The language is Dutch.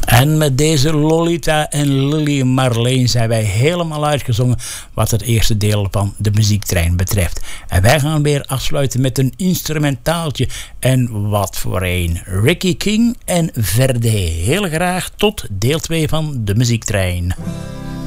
En met deze Lolita en Lily Marleen zijn wij helemaal uitgezongen wat het eerste deel van de muziektrein betreft. En wij gaan weer afsluiten met een instrumentaaltje. En wat voor een. Ricky King en Verde. Heel graag tot deel 2 van de muziektrein.